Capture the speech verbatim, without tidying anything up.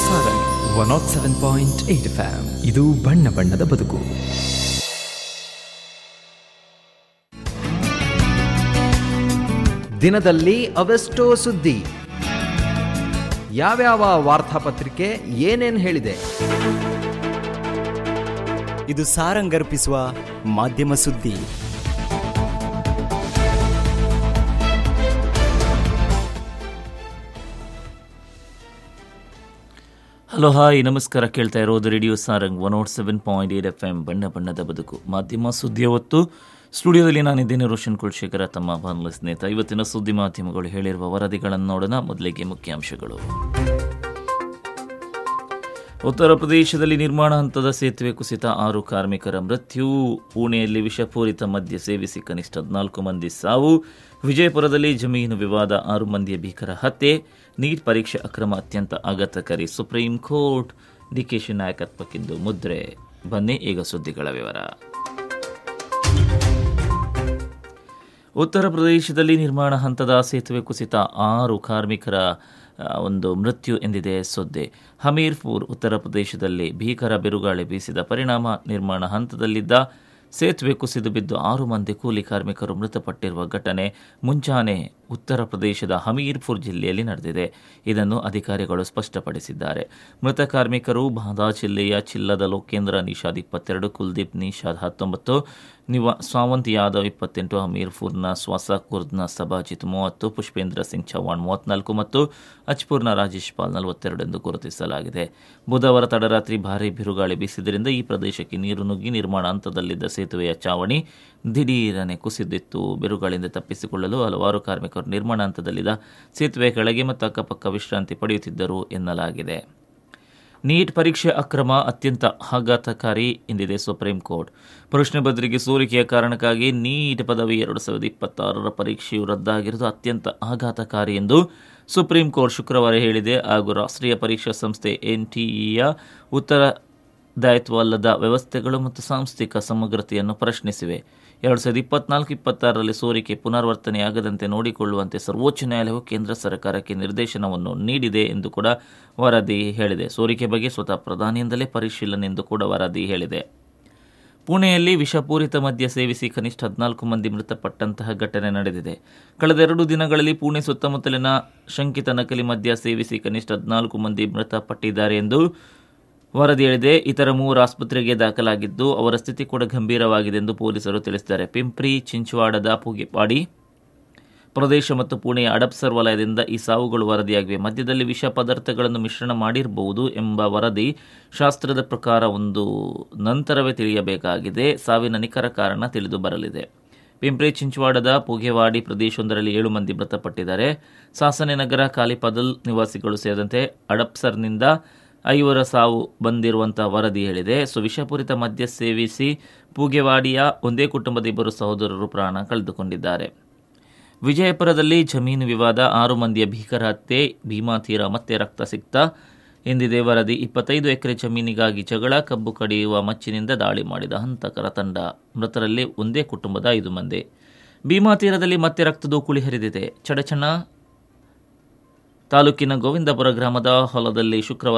Sarang one not seven point eight F M. ಇದು ಬಣ್ಣ ಬಣ್ಣದ ಬದುಕು. ದಿನದಲ್ಲಿ ಅವೆಷ್ಟೋ ಸುದ್ದಿ, ಯಾವ್ಯಾವ ವಾರ್ತಾಪತ್ರಿಕೆ ಏನೇನ್ ಹೇಳಿದೆ? ಇದು ಸಾರಂಗರ್ಪಿಸುವ ಮಾಧ್ಯಮ ಸುದ್ದಿ. ಹಲೋ ಹಾಯ್ ನಮಸ್ಕಾರ. ಕೇಳ್ತಾ ಇರೋದು radio Sarang one not seven point eight F M ಬಣ್ಣ ಬಣ್ಣದ ಬದುಕು ಮಾಧ್ಯಮ ಸುದ್ದಿಯ ಹೊತ್ತು. ಸ್ಟುಡಿಯೋದಲ್ಲಿ ನಾನಿದ್ದೇನೆ ರೋಷನ್ ಕುಲಶೇಖರ, ತಮ್ಮ ಬಾನುಲಿ ಸ್ನೇಹಿತ. ಇವತ್ತಿನ ಸುದ್ದಿ ಮಾಧ್ಯಮಗಳು ಹೇಳಿರುವ ವರದಿಗಳನ್ನು ನೋಡೋಣ. ಮೊದಲಿಗೆ ಮುಖ್ಯಾಂಶಗಳು. ಉತ್ತರ ಪ್ರದೇಶದಲ್ಲಿ ನಿರ್ಮಾಣ ಹಂತದ ಸೇತುವೆ ಕುಸಿತ, ಆರು ಕಾರ್ಮಿಕರ ಮೃತ್ಯು. ಪುಣೆಯಲ್ಲಿ ವಿಷಪೂರಿತ ಮದ್ಯ ಸೇವಿಸಿ ಕನಿಷ್ಠ ಹದಿನಾಲ್ಕು ಮಂದಿ ಸಾವು. ವಿಜಯಪುರದಲ್ಲಿ ಜಮೀನು ವಿವಾದ, ಆರು ಮಂದಿಯ ಭೀಕರ ಹತ್ಯೆ. ನೀಟ್ ಪರೀಕ್ಷೆ ಅಕ್ರಮ ಅತ್ಯಂತ ಆಘಾತಕಾರಿ, ಸುಪ್ರೀಂ ಕೋರ್ಟ್. ಡಿಕೆಶಿ ನಾಯಕತ್ವಕ್ಕಿಂದು ಮುದ್ರೆ. ಬನ್ನಿ ಈಗ ಸುದ್ದಿಗಳ ವಿವರ. ಉತ್ತರ ಪ್ರದೇಶದಲ್ಲಿ ನಿರ್ಮಾಣ ಹಂತದ ಸೇತುವೆ ಕುಸಿತ, ಆರು ಕಾರ್ಮಿಕರ ಒಂದು ಮೃತ್ಯು ಎಂದಿದೆ ಸುದ್ದಿ. ಹಮೀರ್ಪುರ್ ಉತ್ತರ ಪ್ರದೇಶದಲ್ಲಿ ಭೀಕರ ಬಿರುಗಾಳಿ ಬೀಸಿದ ಪರಿಣಾಮ ನಿರ್ಮಾಣ ಹಂತದಲ್ಲಿದ್ದ ಸೇತುವೆ ಕುಸಿದು ಬಿದ್ದು ಆರು ಮಂದಿ ಕೂಲಿ ಕಾರ್ಮಿಕರು ಮೃತಪಟ್ಟಿರುವ ಘಟನೆ ಮುಂಜಾನೆ ಉತ್ತರ ಪ್ರದೇಶದ ಹಮೀರ್ಪುರ್ ಜಿಲ್ಲೆಯಲ್ಲಿ ನಡೆದಿದೆ. ಇದನ್ನು ಅಧಿಕಾರಿಗಳು ಸ್ಪಷ್ಟಪಡಿಸಿದ್ದಾರೆ. ಮೃತ ಕಾರ್ಮಿಕರು ಬಾಂದಾ ಜಿಲ್ಲೆಯ ಚಿಲ್ಲದ ಲೋಕೇಂದ್ರ ನಿಷಾದ್ ಇಪ್ಪತ್ತೆರಡು, ಕುಲ್ದೀಪ್ ನಿಷಾದ್ ಹತ್ತೊಂಬತ್ತು, ನಿವಾ ಸಾವಂತ್ ಯಾದವ್ ಇಪ್ಪತ್ತೆಂಟು, ಹಮೀರ್ಪುರ್ನ ಸ್ವಾಸಾ ಕುರ್ದ್ನ ಸಬಾಜಿತ್ ಮೂವತ್ತು, ಪುಷ್ಪೇಂದ್ರ ಸಿಂಗ್ ಚೌಹಾಣ್ ಮೂವತ್ನಾಲ್ಕು ಮತ್ತು ಅಜ್ಪುರ್ನ ರಾಜೇಶ್ ಪಾಲ್ ನಲವತ್ತೆರಡು ಎಂದು ಗುರುತಿಸಲಾಗಿದೆ. ಬುಧವಾರ ತಡರಾತ್ರಿ ಭಾರೀ ಬಿರುಗಾಳಿ ಬೀಸಿದ್ದರಿಂದ ಈ ಪ್ರದೇಶಕ್ಕೆ ನೀರು ನುಗ್ಗಿ ನಿರ್ಮಾಣ ಹಂತದಲ್ಲಿದ್ದ ಸೇತುವೆಯ ಚಾವಣಿ ದಿಢೀರನೆ ಕುಸಿದಿತ್ತು. ಬಿರುಗಾಳಿಯಿಂದ ತಪ್ಪಿಸಿಕೊಳ್ಳಲು ಹಲವಾರು ಕಾರ್ಮಿಕರು ನಿರ್ಮಾಣ ಹಂತದಲ್ಲಿದ್ದ ಸೇತುವೆ ಕೆಳಗೆ ಮತ್ತು ಅಕ್ಕಪಕ್ಕ ವಿಶ್ರಾಂತಿ ಪಡೆಯುತ್ತಿದ್ದರು ಎನ್ನಲಾಗಿದೆ. ನೀಟ್ ಪರೀಕ್ಷೆ ಅಕ್ರಮ ಅತ್ಯಂತ ಆಘಾತಕಾರಿ ಎಂದಿದೆ ಸುಪ್ರೀಂ ಕೋರ್ಟ್. ಪ್ರಶ್ನೆ ಪತ್ರಿಕೆ ಸೋರಿಕೆಯ ಕಾರಣಕ್ಕಾಗಿ ನೀಟ್ ಪದವಿ ಎರಡು ಸಾವಿರದ ಇಪ್ಪತ್ತಾರರ ಪರೀಕ್ಷೆಯು ರದ್ದಾಗಿರುವುದು ಅತ್ಯಂತ ಆಘಾತಕಾರಿ ಎಂದು ಸುಪ್ರೀಂ ಕೋರ್ಟ್ ಶುಕ್ರವಾರ ಹೇಳಿದೆ. ಹಾಗೂ ರಾಷ್ಟ್ರೀಯ ಪರೀಕ್ಷಾ ಸಂಸ್ಥೆ ಎನ್ ಟಿ ಇಯ ಉತ್ತರದಾಯಿತ್ವವಲ್ಲದ ವ್ಯವಸ್ಥೆಗಳು ಮತ್ತು ಸಾಂಸ್ಥಿಕ ಸಮಗ್ರತೆಯನ್ನು ಪ್ರಶ್ನಿಸಿವೆ. ಎರಡು ಸಾವಿರದ ಇಪ್ಪತ್ನಾಲ್ಕು ಇಪ್ಪತ್ತಾರರಲ್ಲಿ ಸೋರಿಕೆ ಪುನರಾವರ್ತನೆಯಾಗದಂತೆ ನೋಡಿಕೊಳ್ಳುವಂತೆ ಸರ್ವೋಚ್ಚ ನ್ಯಾಯಾಲಯವು ಕೇಂದ್ರ ಸರ್ಕಾರಕ್ಕೆ ನಿರ್ದೇಶನವನ್ನು ನೀಡಿದೆ ಎಂದು ಕೂಡ ವರದಿ ಹೇಳಿದೆ. ಸೋರಿಕೆ ಬಗ್ಗೆ ಸ್ವತಃ ಪ್ರಧಾನಿಯಿಂದಲೇ ಪರಿಶೀಲನೆ ಎಂದು ಕೂಡ ವರದಿ ಹೇಳಿದೆ. ಪುಣೆಯಲ್ಲಿ ವಿಷಪೂರಿತ ಮದ್ಯ ಸೇವಿಸಿ ಕನಿಷ್ಠ ಹದಿನಾಲ್ಕು ಮಂದಿ ಮೃತಪಟ್ಟಂತಹ ಘಟನೆ ನಡೆದಿದೆ. ಕಳೆದ ಎರಡು ದಿನಗಳಲ್ಲಿ ಪುಣೆ ಸುತ್ತಮುತ್ತಲಿನ ಶಂಕಿತ ನಕಲಿ ಮದ್ಯ ಸೇವಿಸಿ ಕನಿಷ್ಠ ಹದಿನಾಲ್ಕು ಮಂದಿ ಮೃತಪಟ್ಟಿದ್ದಾರೆ ಎಂದು ವರದಿ ಹೇಳಿದೆ. ಇತರ ಮೂವರು ಆಸ್ಪತ್ರೆಗೆ ದಾಖಲಾಗಿದ್ದು ಅವರ ಸ್ಥಿತಿ ಕೂಡ ಗಂಭೀರವಾಗಿದೆ ಎಂದು ಪೊಲೀಸರು ತಿಳಿಸಿದ್ದಾರೆ. ಪಿಂಪ್ರಿ ಚಿಂಚವಾಡದ ಪುಗೆಪಾಡಿ ಪ್ರದೇಶ ಮತ್ತು ಪುಣೆಯ ಅಡಪ್ಸರ್ ವಲಯದಿಂದ ಈ ಸಾವುಗಳು ವರದಿಯಾಗಿವೆ. ಮದ್ಯದಲ್ಲಿ ವಿಷ ಪದಾರ್ಥಗಳನ್ನು ಮಿಶ್ರಣ ಮಾಡಿರಬಹುದು ಎಂಬ ವರದಿ ಶಾಸ್ತ್ರದ ಪ್ರಕಾರ ಒಂದು ನಂತರವೇ ತಿಳಿಯಬೇಕಾಗಿದೆ. ಸಾವಿನ ನಿಖರ ಕಾರಣ ತಿಳಿದು ಬರಲಿದೆ. ಪಿಂಪ್ರಿ ಚಿಂಚವಾಡದ ಪುಗೆವಾಡಿ ಪ್ರದೇಶವೊಂದರಲ್ಲಿ ಏಳು ಮಂದಿ ಮೃತಪಟ್ಟಿದ್ದಾರೆ. ಸಾಸನೆ ನಗರ, ಕಾಲಿಪದಲ್ ನಿವಾಸಿಗಳು ಸೇರಿದಂತೆ ಅಡಪ್ಸರ್ನಿಂದ ಐವರ ಸಾವು ಬಂದಿರುವಂತಹ ವರದಿ ಹೇಳಿದೆ. ಸೊ ವಿಷಪೂರಿತ ಮದ್ಯ ಸೇವಿಸಿ ಪೂಗೆವಾಡಿಯ ಒಂದೇ ಕುಟುಂಬದ ಇಬ್ಬರು ಸಹೋದರರು ಪ್ರಾಣ ಕಳೆದುಕೊಂಡಿದ್ದಾರೆ. ವಿಜಯಪುರದಲ್ಲಿ ಜಮೀನು ವಿವಾದ, ಆರು ಮಂದಿಯ ಭೀಕರ ಹತ್ಯೆ, ಭೀಮಾ ತೀರ ಮತ್ತೆ ರಕ್ತ ಸಿಕ್ತ ಎಂದಿದೆ ವರದಿ. ಇಪ್ಪತ್ತೈದು ಎಕರೆ ಜಮೀನಿಗಾಗಿ ಜಗಳ, ಕಬ್ಬು ಕಡಿಯುವ ಮಚ್ಚಿನಿಂದ ದಾಳಿ ಮಾಡಿದ ಹಂತಕರ ತಂಡ. ಮೃತರಲ್ಲಿ ಒಂದೇ ಕುಟುಂಬದ ಐದು ಮಂದಿ. ಭೀಮಾ ತೀರದಲ್ಲಿ ಮತ್ತೆ ರಕ್ತದೋಕುಳಿ ಹರಿದಿದೆ. ಚಡಚಣ ತಾಲೂಕಿನ ಗೋವಿಂದಪುರ ಗ್ರಾಮದ ಹೊಲದಲ್ಲಿ ಶುಕ್ರವಾರ